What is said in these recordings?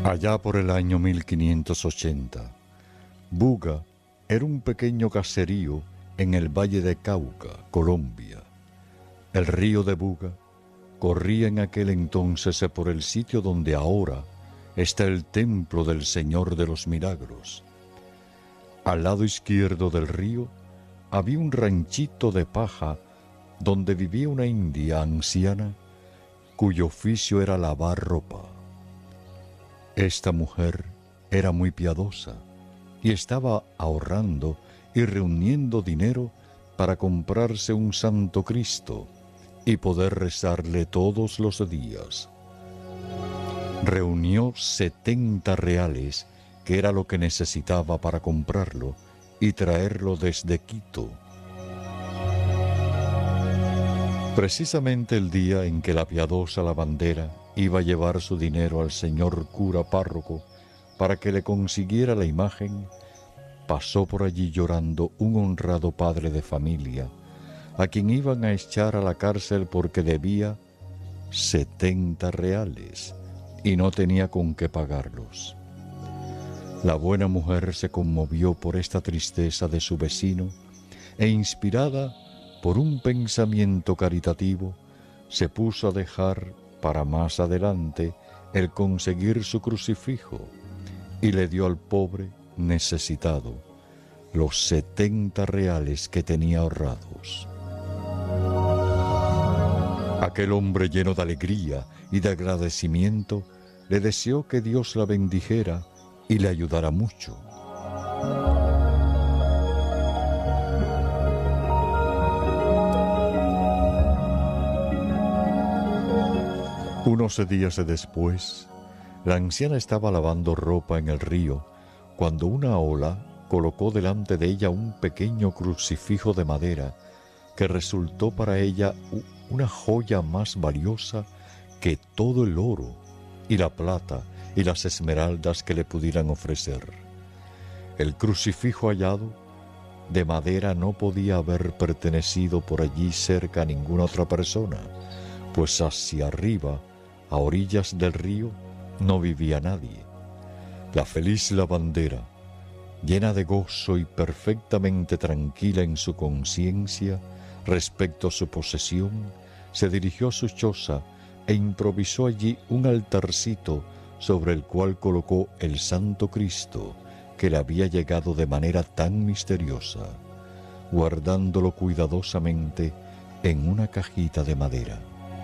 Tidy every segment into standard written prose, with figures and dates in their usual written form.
Allá por el año 1580, Buga era un pequeño caserío en el Valle de Cauca, Colombia. El río de Buga corría en aquel entonces por el sitio donde ahora está el templo del Señor de los Milagros. Al lado izquierdo del río había un ranchito de paja donde vivía una india anciana cuyo oficio era lavar ropa. Esta mujer era muy piadosa y estaba ahorrando y reuniendo dinero para comprarse un Santo Cristo y poder rezarle todos los días. Reunió 70 reales, que era lo que necesitaba para comprarlo y traerlo desde Quito. Precisamente el día en que la piadosa lavandera iba a llevar su dinero al señor cura párroco para que le consiguiera la imagen, pasó por allí llorando un honrado padre de familia, a quien iban a echar a la cárcel porque debía 70 reales y no tenía con qué pagarlos. La buena mujer se conmovió por esta tristeza de su vecino e, inspirada por un pensamiento caritativo, se puso a dejar para más adelante el conseguir su crucifijo y le dio al pobre necesitado los 70 reales que tenía ahorrados. Aquel hombre, lleno de alegría y de agradecimiento, le deseó que Dios la bendijera y le ayudara mucho. Unos días después, la anciana estaba lavando ropa en el río cuando una ola colocó delante de ella un pequeño crucifijo de madera que resultó para ella una joya más valiosa que todo el oro y la plata y las esmeraldas que le pudieran ofrecer. El crucifijo hallado de madera no podía haber pertenecido por allí cerca a ninguna otra persona, pues hacia arriba, a orillas del río, no vivía nadie. La feliz lavandera, llena de gozo y perfectamente tranquila en su conciencia respecto a su posesión, se dirigió a su choza e improvisó allí un altarcito sobre el cual colocó el Santo Cristo que le había llegado de manera tan misteriosa, guardándolo cuidadosamente en una cajita de madera.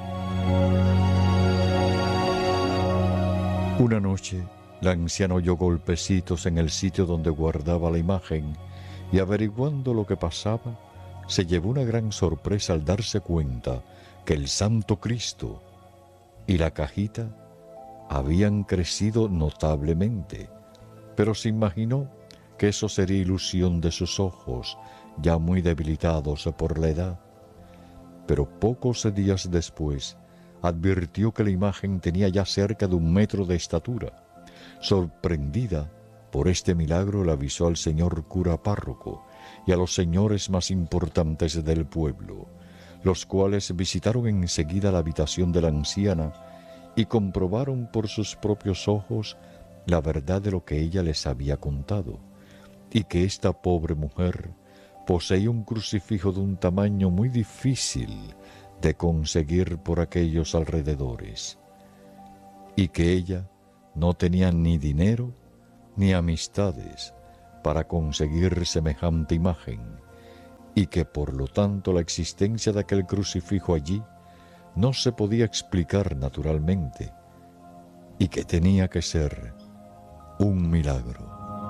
Una noche, la anciana oyó golpecitos en el sitio donde guardaba la imagen y, averiguando lo que pasaba, se llevó una gran sorpresa al darse cuenta que el Santo Cristo y la cajita habían crecido notablemente, pero se imaginó que eso sería ilusión de sus ojos, ya muy debilitados por la edad. Pero pocos días después advirtió que la imagen tenía ya cerca de 1 metro de estatura. Sorprendida por este milagro, le avisó al señor cura párroco y a los señores más importantes del pueblo, los cuales visitaron enseguida la habitación de la anciana y comprobaron por sus propios ojos la verdad de lo que ella les había contado, y que esta pobre mujer poseía un crucifijo de un tamaño muy difícil de conseguir por aquellos alrededores, y que ella no tenía ni dinero ni amistades para conseguir semejante imagen, y que por lo tanto la existencia de aquel crucifijo allí no se podía explicar naturalmente, y que tenía que ser un milagro.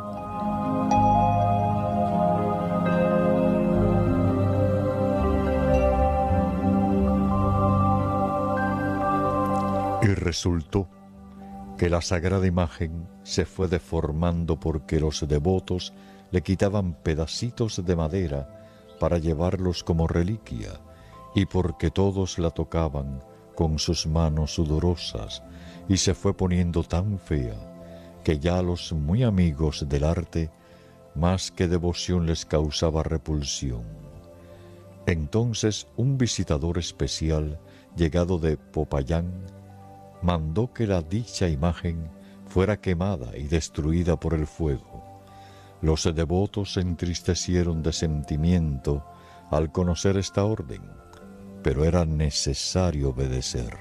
Y resultó que la sagrada imagen se fue deformando porque los devotos le quitaban pedacitos de madera para llevarlos como reliquia, y porque todos la tocaban con sus manos sudorosas, y se fue poniendo tan fea que ya a los muy amigos del arte más que devoción les causaba repulsión. Entonces un visitador especial llegado de Popayán mandó que la dicha imagen fuera quemada y destruida por el fuego. Los devotos se entristecieron de sentimiento al conocer esta orden, pero era necesario obedecer.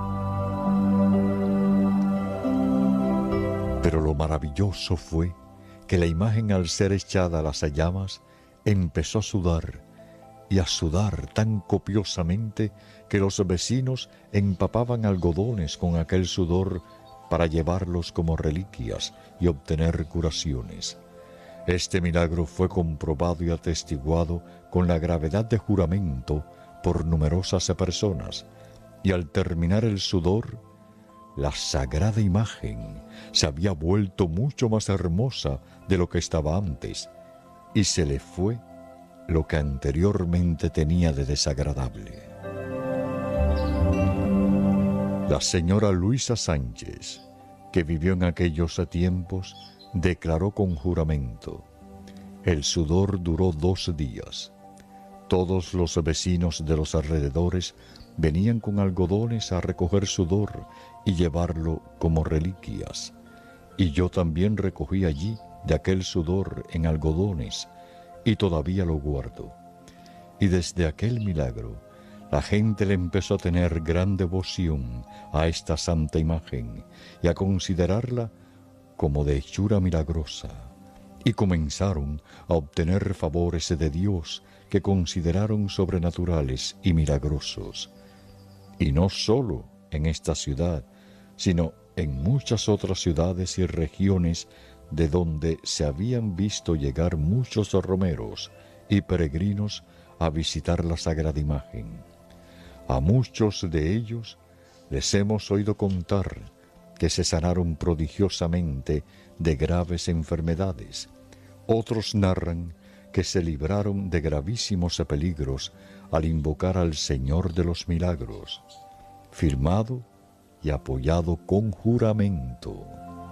Pero lo maravilloso fue que la imagen, al ser echada a las llamas, empezó a sudar tan copiosamente que los vecinos empapaban algodones con aquel sudor para llevarlos como reliquias y obtener curaciones. Este milagro fue comprobado y atestiguado con la gravedad de juramento por numerosas personas, y al terminar el sudor, la sagrada imagen se había vuelto mucho más hermosa de lo que estaba antes, y se le fue lo que anteriormente tenía de desagradable. La señora Luisa Sánchez, que vivió en aquellos tiempos, declaró con juramento: el sudor duró 2 días. Todos los vecinos de los alrededores venían con algodones a recoger sudor y llevarlo como reliquias. Y yo también recogí allí de aquel sudor en algodones, y todavía lo guardo. Y desde aquel milagro, la gente le empezó a tener gran devoción a esta santa imagen y a considerarla como de hechura milagrosa, y comenzaron a obtener favores de Dios que consideraron sobrenaturales y milagrosos. Y no solo en esta ciudad, sino en muchas otras ciudades y regiones de donde se habían visto llegar muchos romeros y peregrinos a visitar la sagrada imagen. A muchos de ellos les hemos oído contar que se sanaron prodigiosamente de graves enfermedades. Otros narran que se libraron de gravísimos peligros al invocar al Señor de los Milagros, firmado y apoyado con juramento.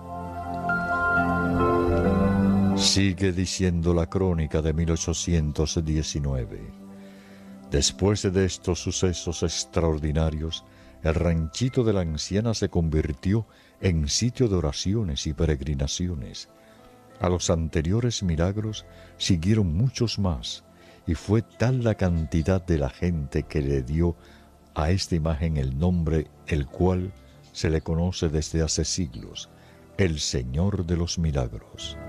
Sigue diciendo la crónica de 1819. Después de estos sucesos extraordinarios, el ranchito de la anciana se convirtió en sitio de oraciones y peregrinaciones. A los anteriores milagros siguieron muchos más, y fue tal la cantidad de la gente que le dio a esta imagen el nombre el cual se le conoce desde hace siglos: el Señor de los Milagros.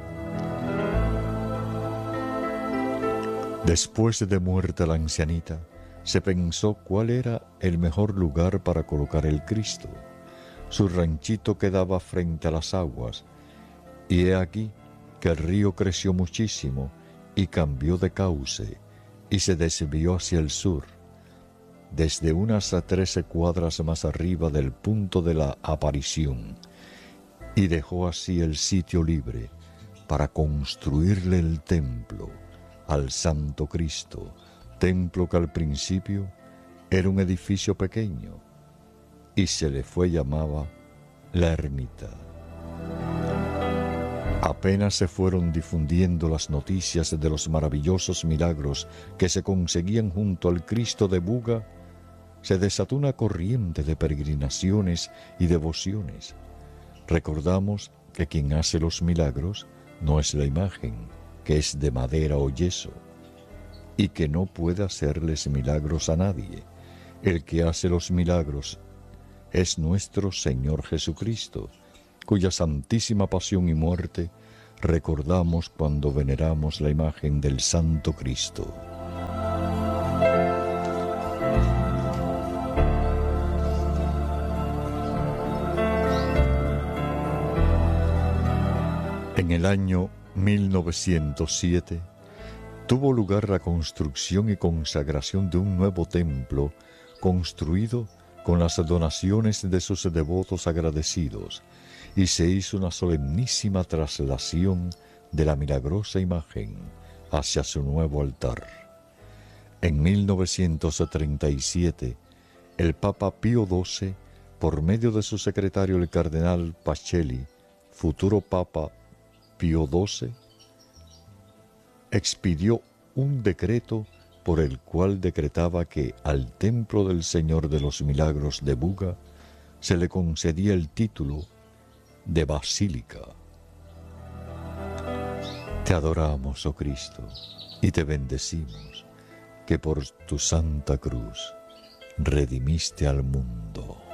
Después de muerta la ancianita, se pensó cuál era el mejor lugar para colocar el Cristo. Su ranchito quedaba frente a las aguas, y he aquí que el río creció muchísimo y cambió de cauce y se desvió hacia el sur, desde unas 13 cuadras más arriba del punto de la aparición, y dejó así el sitio libre para construirle el templo al Santo Cristo, templo que al principio era un edificio pequeño y se le fue llamada la ermita. Apenas se fueron difundiendo las noticias de los maravillosos milagros que se conseguían junto al Cristo de Buga, se desató una corriente de peregrinaciones y devociones. Recordamos que quien hace los milagros no es la imagen, que es de madera o yeso, y que no puede hacerles milagros a nadie. El que hace los milagros es nuestro Señor Jesucristo, cuya santísima pasión y muerte recordamos cuando veneramos la imagen del Santo Cristo. En el año 1907 tuvo lugar la construcción y consagración de un nuevo templo construido con las donaciones de sus devotos agradecidos, y se hizo una solemnísima traslación de la milagrosa imagen hacia su nuevo altar. En 1937, el Papa Pío XII, por medio de su secretario el cardenal Pacelli, futuro Papa Pío XII, expidió un decreto por el cual decretaba que al Templo del Señor de los Milagros de Buga se le concedía el título de Basílica. Te adoramos, oh Cristo, y te bendecimos, que por tu santa cruz redimiste al mundo.